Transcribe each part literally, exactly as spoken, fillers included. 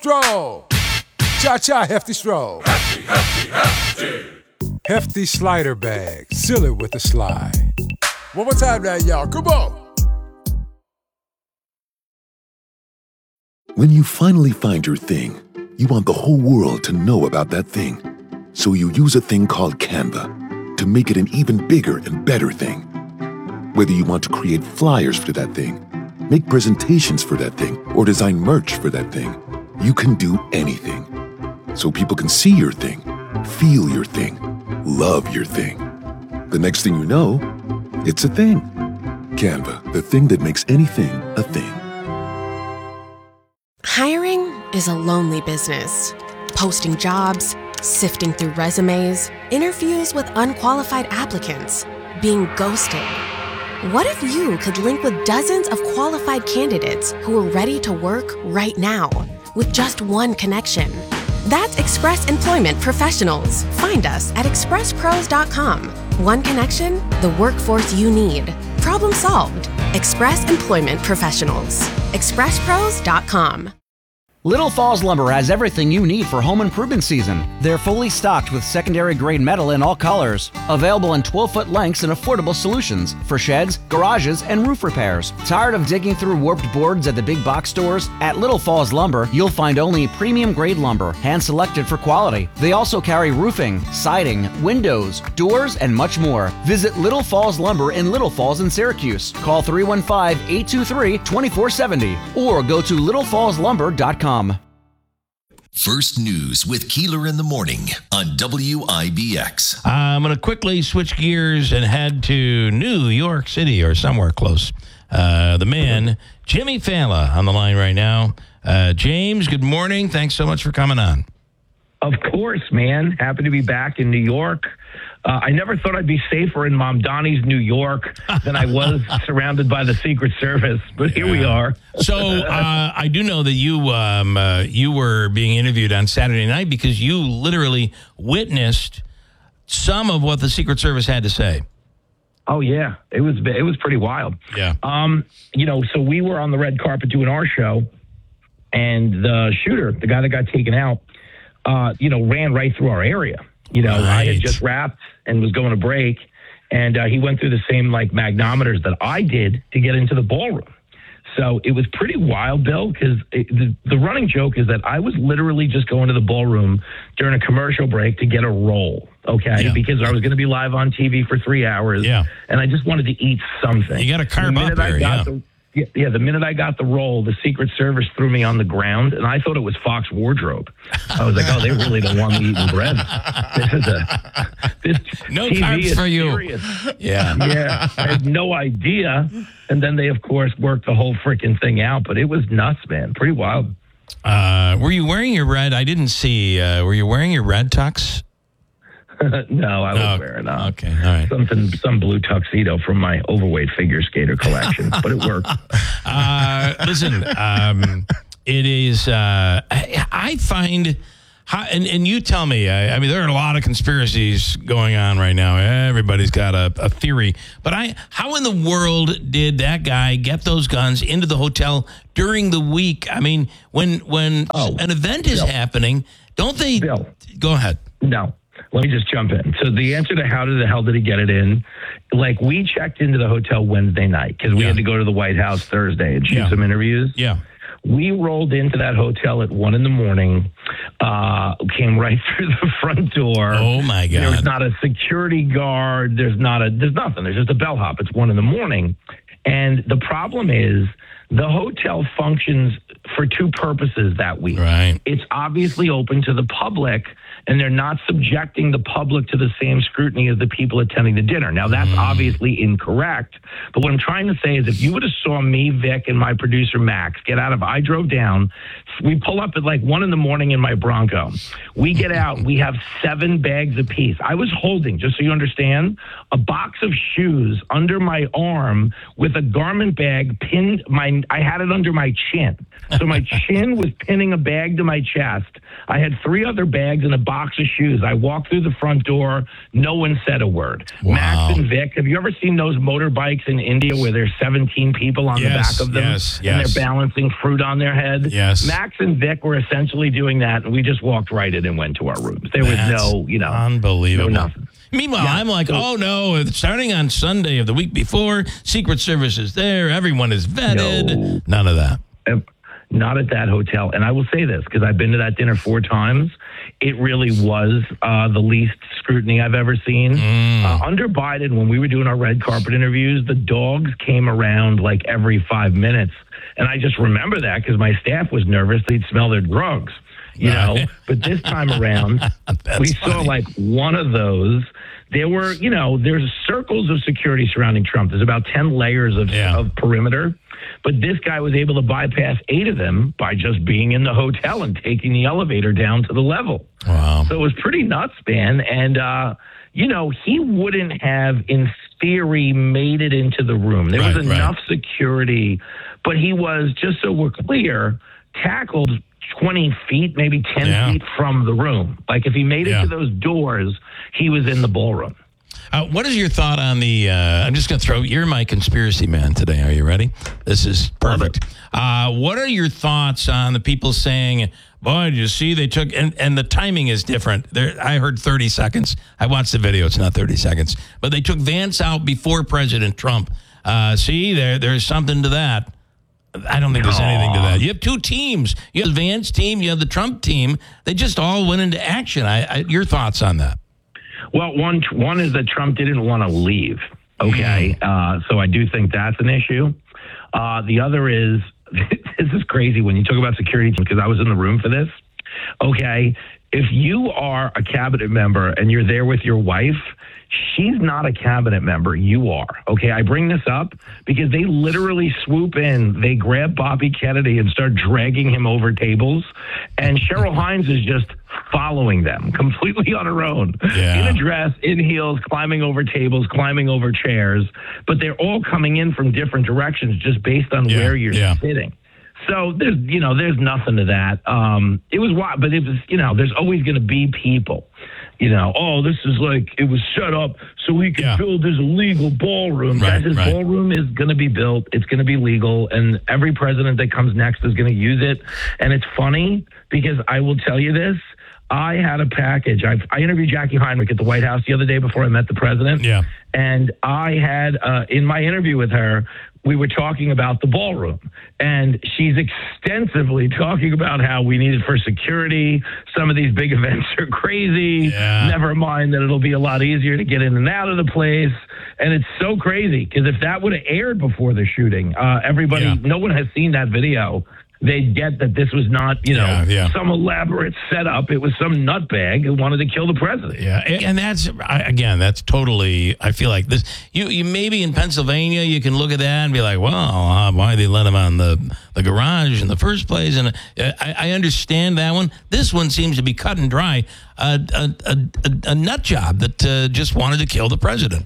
Stroll. Cha-cha, hefty stroll. Hefty, hefty, hefty. Hefty slider bag. Seal it with a slide. One more time now, y'all. Come on. When you finally find your thing, you want the whole world to know about that thing. So you use a thing called Canva to make it an even bigger and better thing. Whether you want to create flyers for that thing, make presentations for that thing, or design merch for that thing, you can do anything. So people can see your thing, feel your thing, love your thing. The next thing you know, it's a thing. Canva, the thing that makes anything a thing. Hiring is a lonely business. Posting jobs, sifting through resumes, interviews with unqualified applicants, being ghosted. What if you could link with dozens of qualified candidates who are ready to work right now with just one connection? That's Express Employment Professionals. Find us at express pros dot com. One connection, the workforce you need. Problem solved. Express Employment Professionals. express pros dot com. Little Falls Lumber has everything you need for home improvement season. They're fully stocked with secondary grade metal in all colors. Available in twelve-foot lengths and affordable solutions for sheds, garages, and roof repairs. Tired of digging through warped boards at the big box stores? At Little Falls Lumber, you'll find only premium grade lumber, hand-selected for quality. They also carry roofing, siding, windows, doors, and much more. Visit Little Falls Lumber in Little Falls in Syracuse. Call three one five, eight two three, two four seven zero or go to little falls lumber dot com. First News with Keeler in the morning on W I B X. Uh, I'm going to quickly switch gears and head to New York City or somewhere close. Uh, the man, Jimmy Fallon, on the line right now. Uh, James, good morning. Thanks so much for coming on. Of course, man. Happy to be back in New York. Uh, I never thought I'd be safer in Mom Donnie's New York than I was surrounded by the Secret Service, but here yeah. we are. So uh, I do know that you um, uh, you were being interviewed on Saturday night because you literally witnessed some of what the Secret Service had to say. Oh yeah, it was it was pretty wild. Yeah. Um, you know, so we were on the red carpet doing our show, and the shooter, the guy that got taken out, uh, you know, ran right through our area. You know, right. I had just wrapped and was going to break, and uh, he went through the same, like, magnometers that I did to get into the ballroom. So it was pretty wild, Bill, because the, the running joke is that I was literally just going to the ballroom during a commercial break to get a roll, okay? Yeah. Because I was going to be live on T V for three hours, yeah. and I just wanted to eat something. You got to carb up there, yeah. The, Yeah, yeah, the minute I got the role, the Secret Service threw me on the ground, and I thought it was Fox Wardrobe. I was like, oh, they really don't want me eating bread. This is a... This no T V carbs is for you. Serious. Yeah. Yeah, I had no idea. And then they, of course, worked the whole freaking thing out, but it was nuts, man. Pretty wild. Uh, were you wearing your red? I didn't see. Uh, were you wearing your red tux? No, I was oh, wearing uh, okay, all right. something, some blue tuxedo from my overweight figure skater collection, but it worked. Uh, listen, um, it is. Uh, I, I find, how, and, and you tell me. I, I mean, there are a lot of conspiracies going on right now. Everybody's got a, a theory, but I, how in the world did that guy get those guns into the hotel during the week? I mean, when when oh, an event is Bill. happening, don't they? Bill. Go ahead. No. Let me just jump in. So the answer to how the hell did he get it in, like we checked into the hotel Wednesday night because we yeah. had to go to the White House Thursday and shoot yeah. some interviews. Yeah. We rolled into that hotel at one in the morning, uh, came right through the front door. Oh my God. There's not a security guard. There's not a, there's nothing. There's just a bellhop. It's one in the morning. And the problem is the hotel functions for two purposes that week. Right. It's obviously open to the public, and they're not subjecting the public to the same scrutiny as the people attending the dinner. Now, that's mm. obviously incorrect. But what I'm trying to say is if you would have saw me, Vic, and my producer, Max, get out of, I drove down, we pull up at like one in the morning in my Bronco. We get out, we have seven bags apiece. I was holding, just so you understand, a box of shoes under my arm with a garment bag pinned, my, I had it under my chin. So So my chin was pinning a bag to my chest. I had three other bags and a box of shoes. I walked through the front door. No one said a word. Wow. Max and Vic, have you ever seen those motorbikes in India where there's seventeen people on Yes, the back of them? yes, and yes. they're balancing fruit on their head? Yes. Max and Vic were essentially doing that, and we just walked right in and went to our rooms. There was That's no, you know, unbelievable. no nothing. Meanwhile, Yeah, I'm like, so- oh no, starting on Sunday of the week before, Secret Service is there, everyone is vetted. No. None of that. Uh, Not at that hotel. And I will say this, because I've been to that dinner four times. It really was uh, the least scrutiny I've ever seen. Mm. Uh, under Biden, when we were doing our red carpet interviews, the dogs came around like every five minutes. And I just remember that because my staff was nervous. They'd smell their drugs, you know. Right. But this time around, That's we saw funny. like one of those. There were, you know, there's circles of security surrounding Trump. There's about ten layers of, Yeah. of perimeter. But this guy was able to bypass eight of them by just being in the hotel and taking the elevator down to the level. Wow. So it was pretty nuts, man. And, uh, you know, he wouldn't have, in theory, made it into the room. There Right, was right. enough security, but he was, just so we're clear, tackled twenty feet, maybe ten Yeah. feet from the room. Like if he made it Yeah. to those doors, he was in the ballroom. Uh, what is your thought on the? Uh, I'm just going to throw. You're my conspiracy man today. Are you ready? This is perfect. Uh, what are your thoughts on the people saying, "Boy, did you see they took?" And, and the timing is different. There, I heard thirty seconds. I watched the video. It's not thirty seconds, but they took Vance out before President Trump. Uh, see, there, there's something to that. I don't think there's anything to that. You have two teams. You have the Vance team. You have the Trump team. They just all went into action. I, I, your thoughts on that? Well, one one is that Trump didn't want to leave. Okay, uh, so I do think that's an issue. Uh, the other is this is crazy when you talk about security because I was in the room for this. Okay, if you are a cabinet member and you're there with your wife, she's not a cabinet member. You are. Okay, I bring this up because they literally swoop in, they grab Bobby Kennedy and start dragging him over tables, and Cheryl Hines is just following them completely on her own, Yeah. in a dress, in heels, climbing over tables, climbing over chairs, but they're all coming in from different directions just based on Yeah, where you're yeah. sitting. So there's, you know, there's nothing to that. Um, it was wild, but it was, you know, there's always going to be people, you know, oh, this is like, it was set up so we could Yeah. build this illegal ballroom. Right, Guys, this right. ballroom is going to be built. It's going to be legal. And every president that comes next is going to use it. And it's funny because I will tell you this. I had a package. I, I interviewed Jackie Heinrich at the White House the other day before I met the president. Yeah. And I had, uh, in my interview with her, we were talking about the ballroom. And she's extensively talking about how we need it for security. Some of these big events are crazy. Yeah. Never mind that it'll be a lot easier to get in and out of the place. And it's so crazy because if that would have aired before the shooting, uh, everybody, Yeah. no one has seen that video. They'd get that this was not, you know, Yeah, yeah. some elaborate setup. It was some nutbag who wanted to kill the president. Yeah, and and that's I- again, that's totally. I feel like this. You, you maybe in Pennsylvania, you can look at that and be like, well, uh, why they let him on the the garage in the first place? And uh, I, I understand that one. This one seems to be cut and dry. Uh, a, a, a, a nut job that uh, just wanted to kill the president.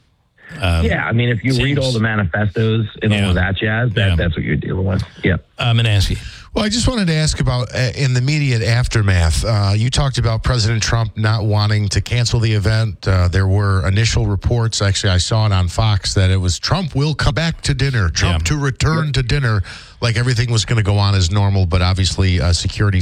Um, Yeah, I mean, if you seems- read all the manifestos and Yeah. all of that jazz, that, Yeah. that's what you're dealing with. Yeah. uh, Manansky. Well, I just wanted to ask about uh, in the immediate aftermath. Uh, you talked about President Trump not wanting to cancel the event. Uh, there were initial reports. Actually, I saw it on Fox that it was Trump will come back to dinner, Trump Yeah. to return to dinner, like everything was going to go on as normal. But obviously, uh, security